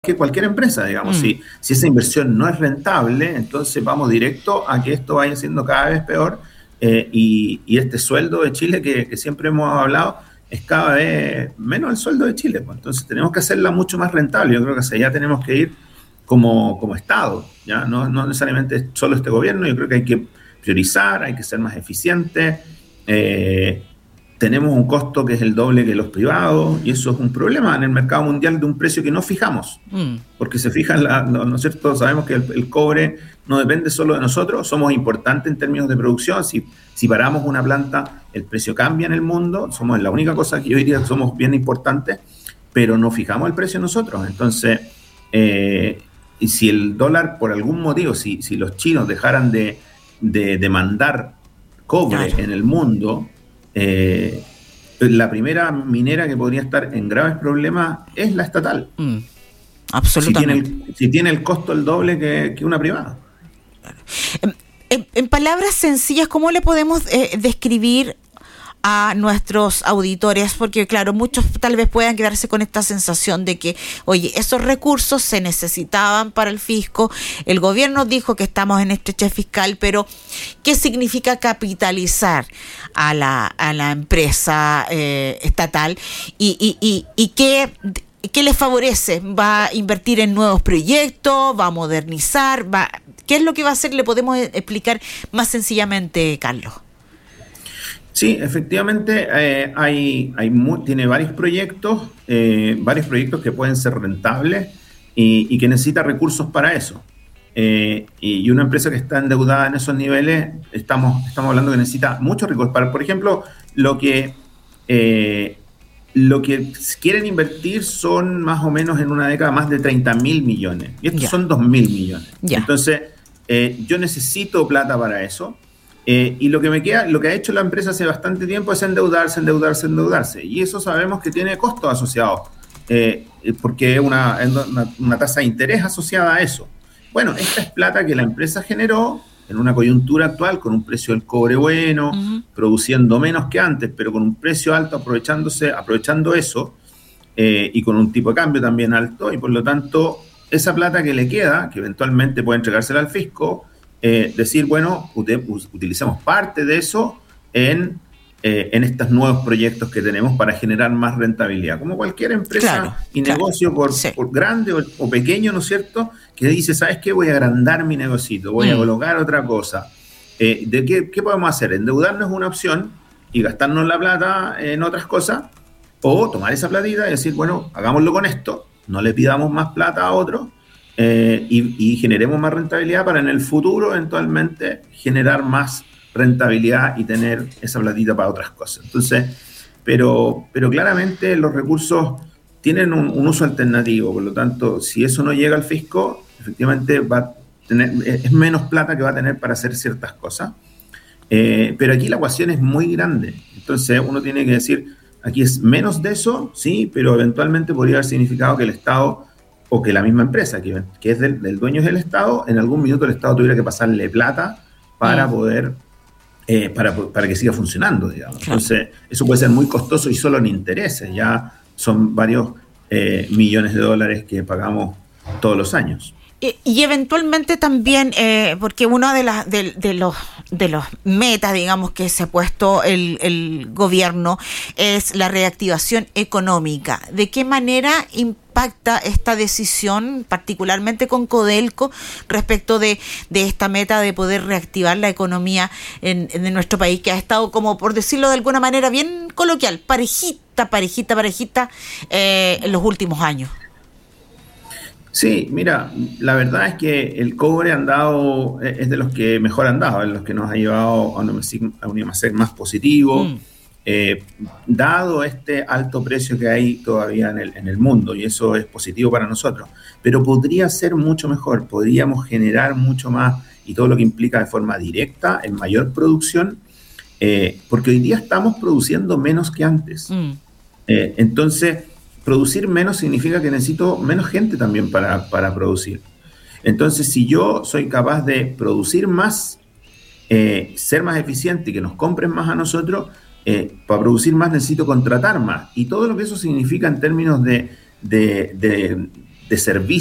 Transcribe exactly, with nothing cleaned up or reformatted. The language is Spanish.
que cualquier empresa, digamos. Mm. Si, si esa inversión no es rentable, entonces vamos directo a que esto vaya siendo cada vez peor eh, y, y este sueldo de Chile que, que siempre hemos hablado es cada vez menos el sueldo de Chile. Pues. Entonces tenemos que hacerla mucho más rentable. Yo creo que hacia allá tenemos que ir como, como Estado, ¿ya? No, no necesariamente solo este gobierno. Yo creo que hay que priorizar, hay que ser más eficientes. Eh, tenemos un costo que es el doble que los privados y eso es un problema en el mercado mundial de un precio que no fijamos, mm. porque se fijan, la, no, ¿no es cierto? Sabemos que el, el cobre no depende solo de nosotros, somos importantes en términos de producción, si, si paramos una planta el precio cambia en el mundo, somos la única cosa que yo diría que somos bien importantes, pero no fijamos el precio nosotros, entonces eh, y si el dólar por algún motivo, si, si los chinos dejaran de, de, de mandar cobre claro. en el mundo, Eh, la primera minera que podría estar en graves problemas es la estatal. Mm, absolutamente. Si tiene, el, si tiene el costo el doble que, que una privada. En, en, en palabras sencillas, ¿cómo le podemos eh, describir a nuestros auditores? Porque claro, muchos tal vez puedan quedarse con esta sensación de que, oye, esos recursos se necesitaban para el fisco, el gobierno dijo que estamos en estrechez fiscal, pero ¿qué significa capitalizar a la, a la empresa eh, estatal? ¿Y, y, y, y qué, qué les favorece? ¿Va a invertir en nuevos proyectos? ¿Va a modernizar? Va, ¿qué es lo que va a hacer? ¿Le podemos explicar más sencillamente, Carlos? Sí, efectivamente, eh, hay, hay muy, tiene varios proyectos, eh, varios proyectos que pueden ser rentables y, y que necesita recursos para eso. Eh, y, y una empresa que está endeudada en esos niveles, estamos, estamos hablando que necesita muchos recursos. Para, por ejemplo, lo que, eh, lo que quieren invertir son más o menos en una década más de treinta mil millones. Y estos yeah. son dos mil millones. Yeah. Entonces, eh, yo necesito plata para eso. Eh, y lo que me queda, lo que ha hecho la empresa hace bastante tiempo es endeudarse, endeudarse, endeudarse. Y eso sabemos que tiene costos asociados, eh, porque es una, una, una tasa de interés asociada a eso. Bueno, esta es plata que la empresa generó en una coyuntura actual con un precio del cobre bueno, uh-huh. produciendo menos que antes, pero con un precio alto, aprovechándose, aprovechando eso, eh, y con un tipo de cambio también alto, y por lo tanto, esa plata que le queda, que eventualmente puede entregársela al fisco, Eh, decir, bueno, ut- utilicemos parte de eso en, eh, en estos nuevos proyectos que tenemos para generar más rentabilidad. Como cualquier empresa claro, y claro. negocio, por, sí. por grande o, o pequeño, ¿no es cierto?, que dice, ¿sabes qué? Voy a agrandar mi negocito, voy mm. a colocar otra cosa. Eh, ¿de qué, qué podemos hacer? Endeudarnos es una opción y gastarnos la plata en otras cosas, o tomar esa platita y decir, bueno, hagámoslo con esto, no le pidamos más plata a otros, Eh, y, y generemos más rentabilidad para en el futuro eventualmente generar más rentabilidad y tener esa platita para otras cosas. Entonces, pero, pero claramente los recursos tienen un, un uso alternativo, por lo tanto, si eso no llega al fisco, efectivamente va a tener, es menos plata que va a tener para hacer ciertas cosas. Eh, pero aquí la ecuación es muy grande, entonces uno tiene que decir, aquí es menos de eso, sí, pero eventualmente podría haber significado que el Estado o que la misma empresa, que, que es del, del dueño del Estado, en algún minuto el Estado tuviera que pasarle plata para mm. poder, eh, para, para que siga funcionando, digamos. Claro. Entonces, eso puede ser muy costoso y solo en intereses, ya son varios eh, millones de dólares que pagamos todos los años. Y, y eventualmente también, eh, porque uno de, las de, de los de los metas, digamos, que se ha puesto el, el gobierno es la reactivación económica. ¿De qué manera impacta esta decisión, particularmente con Codelco, respecto de, de esta meta de poder reactivar la economía en, en nuestro país, que ha estado, como por decirlo de alguna manera bien coloquial, parejita, parejita, parejita eh, en los últimos años? Sí, mira, la verdad es que el cobre andado es de los que mejor han dado, es de los que nos ha llevado a un IMASEC más positivo, mm. eh, dado este alto precio que hay todavía en el, en el mundo, y eso es positivo para nosotros. Pero podría ser mucho mejor, podríamos generar mucho más, y todo lo que implica de forma directa en mayor producción, eh, porque hoy día estamos produciendo menos que antes. Mm. Eh, entonces... Producir menos significa que necesito menos gente también para, para producir. Entonces, si yo soy capaz de producir más, eh, ser más eficiente y que nos compren más a nosotros, eh, para producir más necesito contratar más. Y todo lo que eso significa en términos de, de, de, de servicio